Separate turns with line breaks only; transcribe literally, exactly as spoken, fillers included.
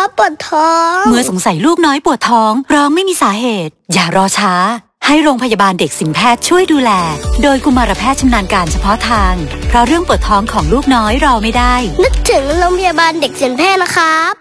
ครับปวดท้อง
เมื่อสงสัยลูกน้อยปวดท้องร้องไม่มีสาเหตุอย่ารอช้าให้โรงพยาบาลเด็กสินแพทย์ช่วยดูแลโดยกุมารแพทย์ชำนาญการเฉพาะทางเพราะเรื่องปวดท้องของลูกน้อยรอไม่ได้
นึกถึงโรงพยาบาลเด็กสินแพทย์นะครับ